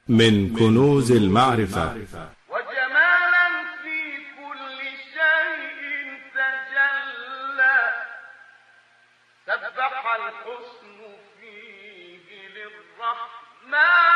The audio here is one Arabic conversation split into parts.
من كنوز المعرفة وجمالا في كل شيء تجلى، سبح الحسن فيه للرحمن.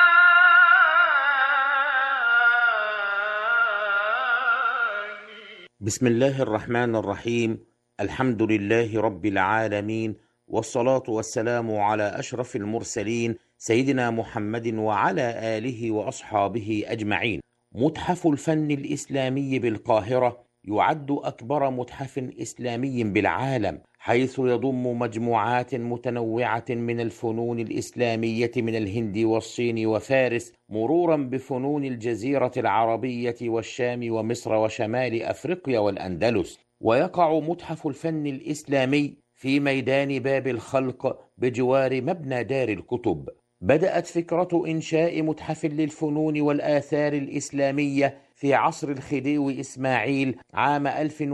بسم الله الرحمن الرحيم. الحمد لله رب العالمين، والصلاة والسلام على أشرف المرسلين سيدنا محمد وعلى آله وأصحابه أجمعين. متحف الفن الإسلامي بالقاهرة يعد أكبر متحف إسلامي بالعالم، حيث يضم مجموعات متنوعة من الفنون الإسلامية من الهند والصين وفارس، مرورا بفنون الجزيرة العربية والشام ومصر وشمال أفريقيا والأندلس. ويقع متحف الفن الإسلامي في ميدان باب الخلق بجوار مبنى دار الكتب. بدأت فكرة إنشاء متحف للفنون والآثار الإسلامية في عصر الخديوي إسماعيل عام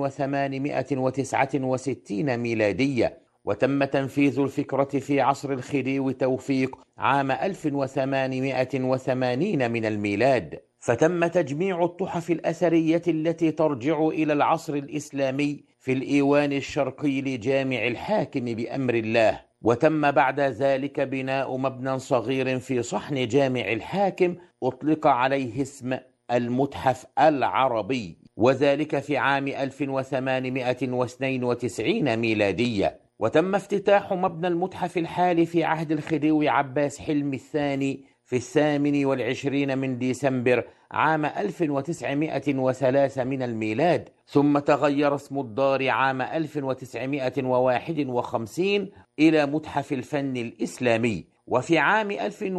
1869 ميلادية، وتم تنفيذ الفكرة في عصر الخديوي توفيق عام 1880 من الميلاد. فتم تجميع التحف الأثرية التي ترجع إلى العصر الإسلامي في الإيوان الشرقي لجامع الحاكم بأمر الله، وتم بعد ذلك بناء مبنى صغير في صحن جامع الحاكم أطلق عليه اسم المتحف العربي، وذلك في عام 1892 ميلادية. وتم افتتاح مبنى المتحف الحالي في عهد الخديوي عباس حلمي الثاني في 28 من ديسمبر عام 1903 من الميلاد، ثم تغير اسم الدار عام 1951 إلى متحف الفن الإسلامي. وفي عام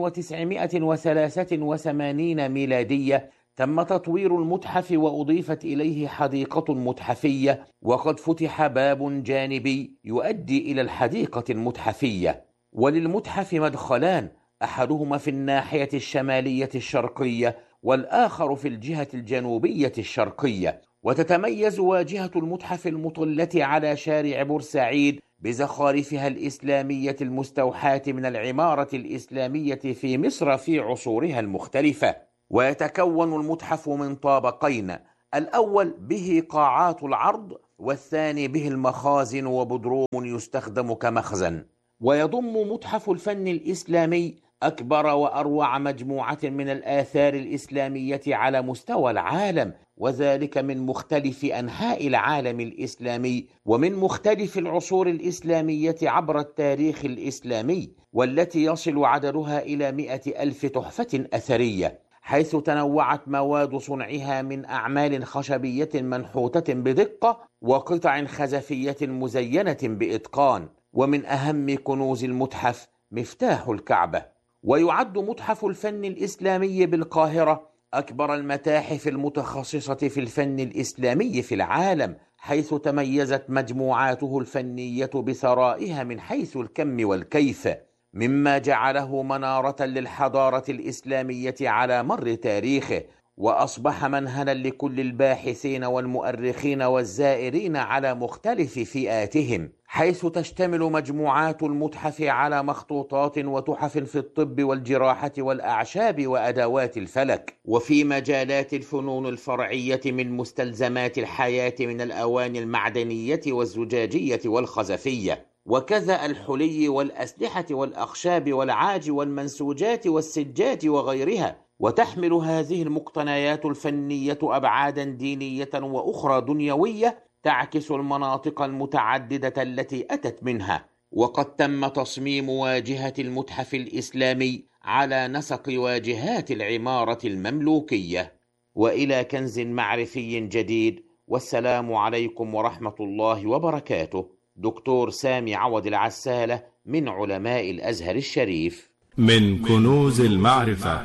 1983 ميلادية تم تطوير المتحف وأضيفت إليه حديقة متحفية، وقد فتح باب جانبي يؤدي إلى الحديقة المتحفية. وللمتحف مدخلان، أحدهما في الناحية الشمالية الشرقية والآخر في الجهة الجنوبية الشرقية. وتتميز واجهة المتحف المطلة على شارع بورسعيد بزخارفها الإسلامية المستوحاة من العمارة الإسلامية في مصر في عصورها المختلفة. ويتكون المتحف من طابقين، الأول به قاعات العرض، والثاني به المخازن وبدروم يستخدم كمخزن. ويضم متحف الفن الإسلامي أكبر وأروع مجموعة من الآثار الإسلامية على مستوى العالم، وذلك من مختلف أنحاء العالم الإسلامي ومن مختلف العصور الإسلامية عبر التاريخ الإسلامي، والتي يصل عددها إلى 100,000 تحفة أثرية، حيث تنوعت مواد صنعها من أعمال خشبية منحوتة بدقة وقطع خزفية مزينة بإتقان. ومن أهم كنوز المتحف مفتاح الكعبة. ويعد متحف الفن الإسلامي بالقاهرة أكبر المتاحف المتخصصة في الفن الإسلامي في العالم، حيث تميزت مجموعاته الفنية بثرائها من حيث الكم والكيف، مما جعله منارة للحضارة الإسلامية على مر تاريخه، وأصبح منهلا لكل الباحثين والمؤرخين والزائرين على مختلف فئاتهم، حيث تشتمل مجموعات المتحف على مخطوطات وتحف في الطب والجراحة والأعشاب وأدوات الفلك، وفي مجالات الفنون الفرعية من مستلزمات الحياة من الأواني المعدنية والزجاجية والخزفية، وكذا الحلي والأسلحة والأخشاب والعاج والمنسوجات والسجات وغيرها. وتحمل هذه المقتنيات الفنية أبعادا دينية وأخرى دنيوية تعكس المناطق المتعددة التي أتت منها. وقد تم تصميم واجهة المتحف الإسلامي على نسق واجهات العمارة المملوكية. وإلى كنز معرفي جديد، والسلام عليكم ورحمة الله وبركاته. دكتور سامي عوض العسالة من علماء الأزهر الشريف. من كنوز المعرفة،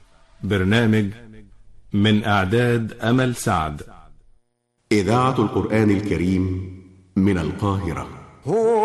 برنامج من إعداد أمل سعد. إذاعة القرآن الكريم من القاهرة.